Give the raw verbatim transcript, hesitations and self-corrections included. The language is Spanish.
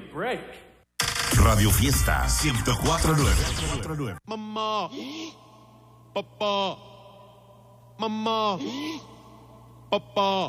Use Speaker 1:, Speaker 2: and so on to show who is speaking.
Speaker 1: break.
Speaker 2: Radio Fiesta ciento cuatro punto nueve.
Speaker 3: Mamá, papá, mamá, papá.